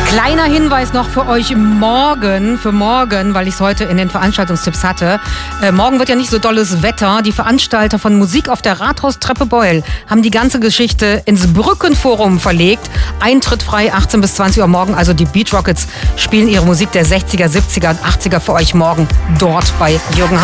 Kleiner Hinweis noch für euch morgen, weil ich es heute in den Veranstaltungstipps hatte. Morgen wird ja nicht so dolles Wetter. Die Veranstalter von Musik auf der Rathaustreppe Beul haben die ganze Geschichte ins Brückenforum verlegt. Eintritt frei, 18 bis 20 Uhr morgen. Also die Beat Rockets spielen ihre Musik der 60er, 70er und 80er für euch morgen dort bei Jürgen